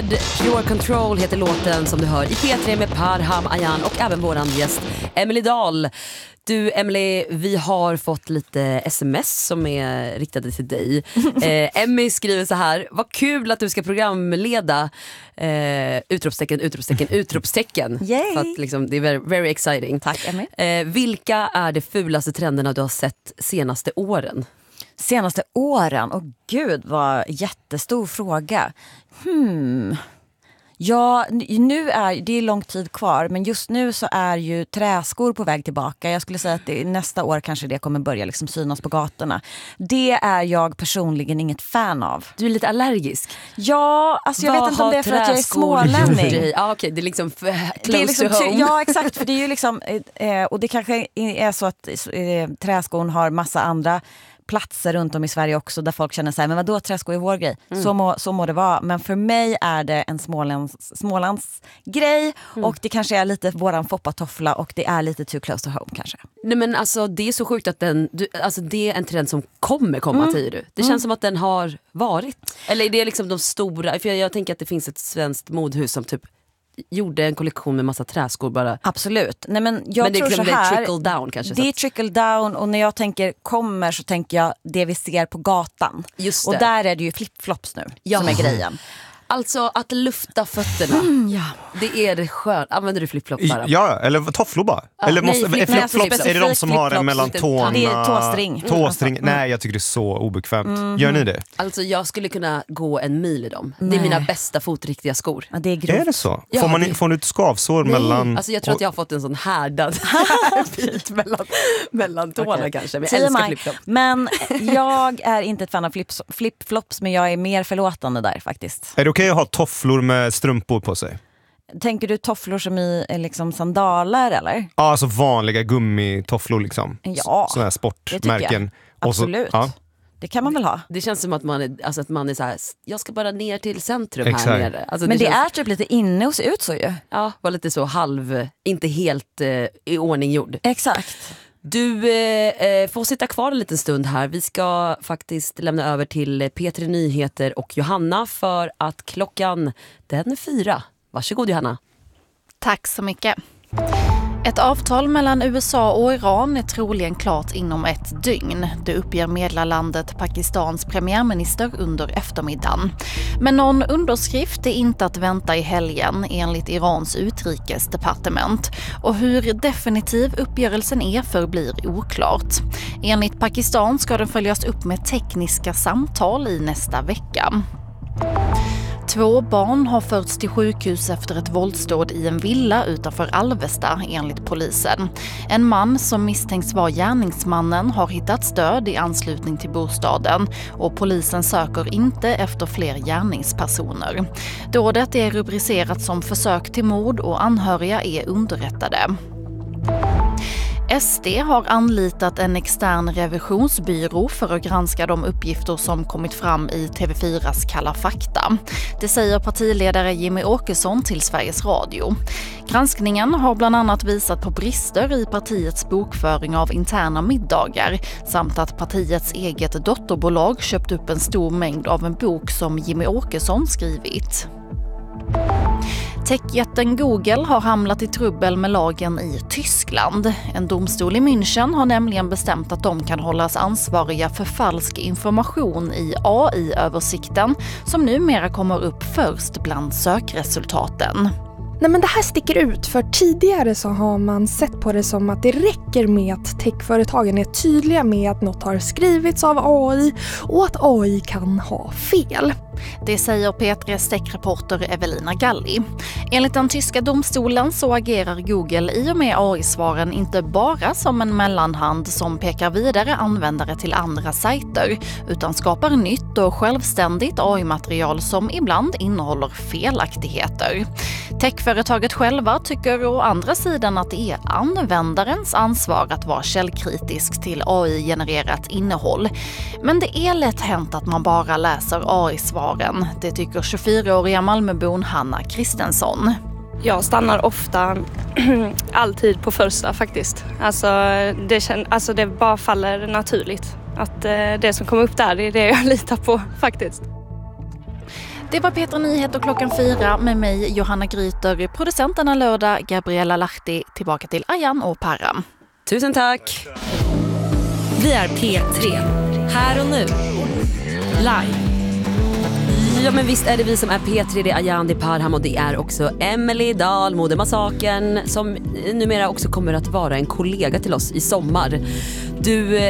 Red, Pure Control heter låten som du hör i P3 med Parham Ayan och även våran gäst Emily Dahl. Du Emily, vi har fått lite sms som är riktade till dig. Emmy skriver så här: vad kul att du ska programleda utropstecken. Yay. För att liksom, det är very, very exciting. Tack Emmy. Vilka är de fulaste trenderna du har sett senaste åren? Senaste åren? Åh gud, vad jättestor fråga. Ja, nu är det är lång tid kvar, men just nu så är ju träskor på väg tillbaka. Jag skulle säga att nästa år kanske det kommer börja liksom synas på gatorna. Det är jag personligen inget fan av. Du är lite allergisk. Ja, alltså jag vet inte om det är för att jag är smålänning. Ja, okej, det är liksom close det är liksom, to home. Ja, exakt, för det är ju liksom och det kanske är så att träskon har massa andra platser runt om i Sverige också där folk känner så här, men vadå, träskor är vår grej. Så må det vara. Men för mig är det en Smålands grej och det kanske är lite våran foppatoffla och det är lite too close to home kanske. Nej men alltså det är så sjukt att det är en trend som kommer komma säger du. Det känns som att den har varit. Eller är det liksom de stora, för jag tänker att det finns ett svenskt modhus som typ gjorde en kollektion med massa träskor bara. Absolut. Nej, men jag det tror så är här, trickle down kanske. Det är trickle down och när jag tänker kommer så tänker jag det vi ser på gatan. Just det. Och där är det ju flip-flops nu som är grejen. Alltså att lufta fötterna. Det är det skönt. Använder du flip-flop bara? Ja, eller tofflor bara. Eller flip-flops, är det de som har en mellan tårna? Det är tåstring. Tåstring. Nej, jag tycker det är så obekvämt. Gör ni det? Alltså jag skulle kunna gå en mil i dem. Det är mina bästa fotriktiga skor. Ja, det är grovt. Är det så? Ja, Får du ett skavsår mellan... Alltså jag tror att jag har fått en sån härdad bit mellan tårna kanske. Men jag älskar flip-flop. Men jag är inte ett fan av flip-flops, men jag är mer förlåtande där faktiskt. Är det okej att ha tofflor med strumpor på sig? Tänker du tofflor som i liksom sandaler eller? Ja, alltså vanliga gummitofflor liksom. Ja, sådana här sportmärken. Absolut. Och så, det kan man väl ha. Det känns som att man är så här, jag ska bara ner till centrum här nere. Alltså, men det känns, är typ lite inne och se ut så ju. Ja, var lite så inte helt i ordning gjord. Exakt. Du får sitta kvar en liten stund här. Vi ska faktiskt lämna över till P3 Nyheter och Johanna för att klockan den är 4. Varsågod Johanna. Tack så mycket. Ett avtal mellan USA och Iran är troligen klart inom ett dygn. Det uppger medlarlandet Pakistans premiärminister under eftermiddagen. Men någon underskrift är inte att vänta i helgen enligt Irans utrikesdepartement. Och hur definitiv uppgörelsen är förblir oklart. Enligt Pakistan ska den följas upp med tekniska samtal i nästa vecka. 2 barn har förts till sjukhus efter ett våldsdåd i en villa utanför Alvesta enligt polisen. En man som misstänks vara gärningsmannen har hittats död i anslutning till bostaden och polisen söker inte efter fler gärningspersoner. Dådet är rubricerat som försök till mord och anhöriga är underrättade. SD har anlitat en extern revisionsbyrå för att granska de uppgifter som kommit fram i TV4s Kalla fakta. Det säger partiledare Jimmy Åkesson till Sveriges Radio. Granskningen har bland annat visat på brister i partiets bokföring av interna middagar samt att partiets eget dotterbolag köpt upp en stor mängd av en bok som Jimmy Åkesson skrivit. Techjätten Google har hamnat i trubbel med lagen i Tyskland. En domstol i München har nämligen bestämt att de kan hållas ansvariga för falsk information i AI-översikten som numera kommer upp först bland sökresultaten. Nej, men det här sticker ut, för tidigare så har man sett på det som att det räcker med att techföretagen är tydliga med att något har skrivits av AI och att AI kan ha fel. Det säger P3s techreporter Evelina Galli. Enligt den tyska domstolen så agerar Google i och med AI-svaren inte bara som en mellanhand som pekar vidare användare till andra sajter utan skapar nytt och självständigt AI-material som ibland innehåller felaktigheter. Techföretaget själva tycker å andra sidan att det är användarens ansvar att vara källkritisk till AI-genererat innehåll. Men det är lätt hänt att man bara läser AI-svaren. Det tycker 24-åriga Malmöbon Hanna Kristensson. Jag stannar ofta alltid på första faktiskt. Alltså det bara faller naturligt. Att det som kommer upp där, det är det jag litar på faktiskt. Det var Petra Nyheter klockan 4 med mig Johanna Gryter, producenterna lördag, Gabriella Lahti, tillbaka till Ayan och Parham. Tusen tack! Vi är P3, här och nu, live. Ja men visst är det vi som är P3, det är Ayan, det är Parham och det är också Emily Dahl, Modemassakern, som numera också kommer att vara en kollega till oss i sommar. Du